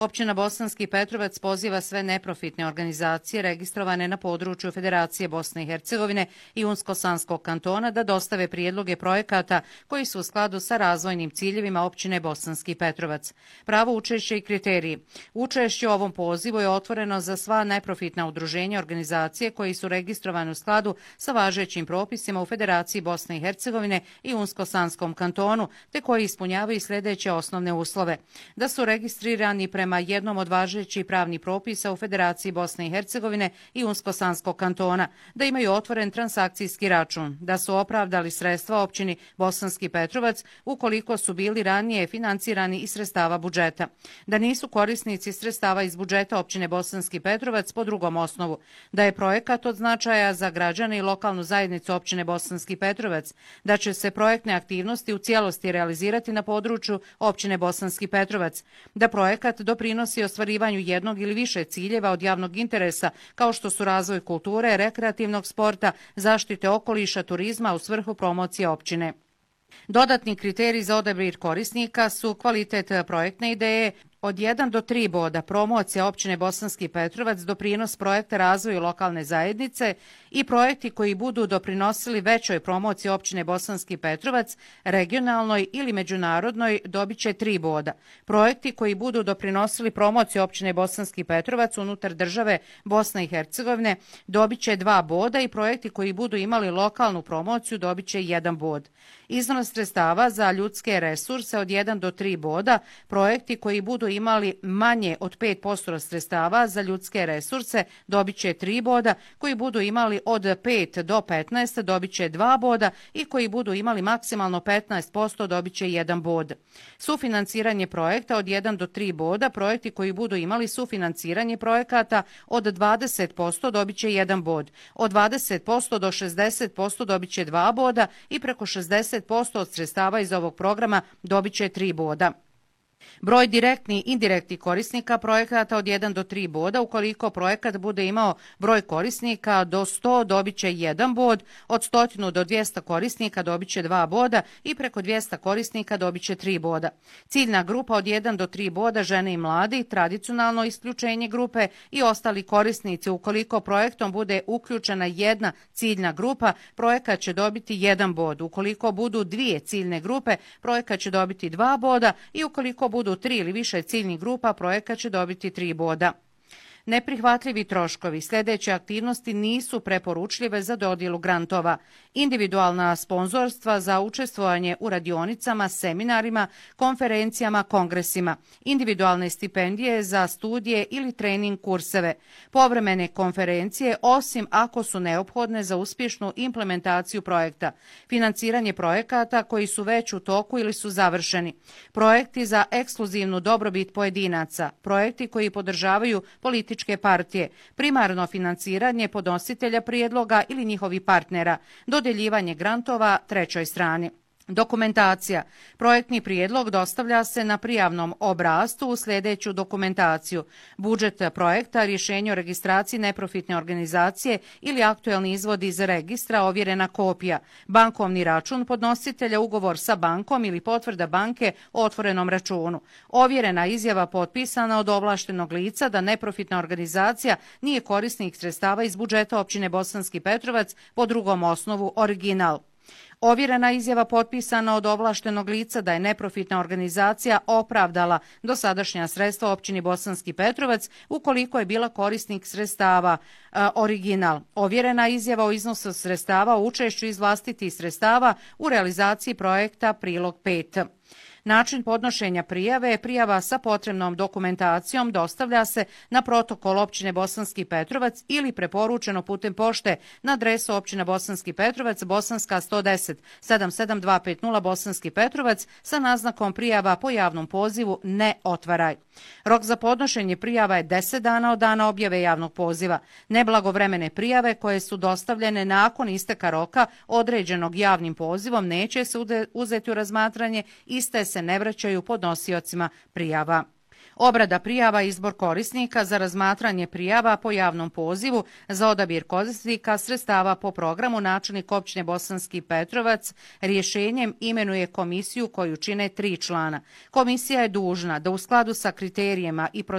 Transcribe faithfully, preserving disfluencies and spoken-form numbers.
Općina Bosanski Petrovac poziva sve neprofitne organizacije registrovane na području Federacije Bosne i Hercegovine i Unsko-Sanskog kantona da dostave prijedloge projekata koji su u skladu sa razvojnim ciljevima općine Bosanski Petrovac. Pravo učešće i kriteriji. Učešće u ovom pozivu je otvoreno za sva neprofitna udruženja organizacije koji su registrovane u skladu sa važećim propisima u Federaciji Bosne i Hercegovine i Unsko-Sanskom kantonu, te koji ispunjavaju sljedeće osnovne uslove. Da su registrirani prema jednom od važećih pravnih propisa u Federaciji Bosne i Hercegovine i Unsko-Sanskog kantona, da imaju otvoren transakcijski račun, da su opravdali sredstva općini Bosanski Petrovac ukoliko su bili ranije financirani iz sredstava budžeta, da nisu korisnici sredstava iz budžeta općine Bosanski Petrovac po drugom osnovu, da je projekat od značaja za građane i lokalnu zajednicu općine Bosanski Petrovac, da će se projektne aktivnosti u cijelosti realizirati na području općine Bosanski Petrovac, da projekat doprinosi ostvarivanju jednog ili više ciljeva od javnog interesa, kao što su razvoj kulture, rekreativnog sporta, zaštite okoliša, turizma u svrhu promocije općine. Dodatni kriteriji za odabir korisnika su kvalitet projektne ideje, od jedan do tri boda promocija općine Bosanski Petrovac, doprinos projekta razvoju lokalne zajednice i projekti koji budu doprinosili većoj promociji općine Bosanski Petrovac, regionalnoj ili međunarodnoj, dobit će tri boda. Projekti koji budu doprinosili promociji općine Bosanski Petrovac unutar države Bosne i Hercegovine dobit će dva boda i projekti koji budu imali lokalnu promociju dobit će jedan bod. Iznos sredstava za ljudske resurse od jedan do tri boda, projekti koji budu imali manje od pet posto sredstava za ljudske resurse dobit će tri boda, koji budu imali od pet do petnaest dobit će dva boda i koji budu imali maksimalno petnaest posto dobit će jedan bod. Sufinanciranje projekta od jedan do tri boda, projekti koji budu imali sufinanciranje projekata od dvadeset posto dobit će jedan bod, od dvadeset posto do šezdeset posto dobit će dva boda i preko šezdeset posto od sredstava iz ovog programa dobit će tri boda. Broj direktni i indirektni korisnika projekata od jedan do tri boda, ukoliko projekat bude imao broj korisnika do sto dobit će jedan bod, od sto do dvjesto korisnika dobit će dva boda i preko dvjesto korisnika dobit će tri boda. Ciljna grupa od jedan do tri boda, žene i mladi, tradicionalno isključenje grupe i ostali korisnici. Ukoliko projektom bude uključena jedna ciljna grupa, projekat će dobiti jedan bod. Ukoliko budu dvije ciljne grupe, projekat će dobiti dva boda i ukoliko budu tri ili više ciljnih grupa, projekat će dobiti tri boda. Neprihvatljivi troškovi. Sljedeće aktivnosti nisu preporučljive za dodjelu grantova. Individualna sponzorstva za učestvovanje u radionicama, seminarima, konferencijama, kongresima. Individualne stipendije za studije ili trening kurseve. Povremene konferencije, osim ako su neophodne za uspješnu implementaciju projekta. Financiranje projekata koji su već u toku ili su završeni. Projekti za ekskluzivnu dobrobit pojedinaca. Projekti koji podržavaju političke partije, primarno financiranje podnositelja prijedloga ili njihovih partnera, dodjeljivanje grantova trećoj strani. Dokumentacija. Projektni prijedlog dostavlja se na prijavnom obrascu u sljedeću dokumentaciju. Budžet projekta, rješenje o registraciji neprofitne organizacije ili aktuelni izvod iz registra, ovjerena kopija, bankovni račun podnositelja, ugovor sa bankom ili potvrda banke o otvorenom računu, ovjerena izjava potpisana od ovlaštenog lica da neprofitna organizacija nije korisnik sredstava iz budžeta općine Bosanski Petrovac po drugom osnovu, original. Ovjerena izjava potpisana od ovlaštenog lica da je neprofitna organizacija opravdala dosadašnja sredstva općini Bosanski Petrovac ukoliko je bila korisnik sredstava, e, original. Ovjerena izjava o iznosu sredstava o učešću iz vlastitih sredstava u realizaciji projekta, prilog pet. Način podnošenja prijave, prijava sa potrebnom dokumentacijom dostavlja se na protokol općine Bosanski Petrovac ili preporučeno putem pošte na adresu općina Bosanski Petrovac, Bosanska sto deset, sedam sedam dva pet nula Bosanski Petrovac sa naznakom prijava po javnom pozivu ne otvaraj. Rok za podnošenje prijava je deset dana od dana objave javnog poziva. Neblagovremene prijave koje su dostavljene nakon isteka roka određenog javnim pozivom neće se uzeti u razmatranje, iste se ne vraćaju podnosiocima prijava. Obrada prijava i izbor korisnika za razmatranje prijava po javnom pozivu za odabir korisnika sredstava po programu načelnik općine Bosanski Petrovac rješenjem imenuje komisiju koju čine tri člana. Komisija je dužna da u skladu sa kriterijima i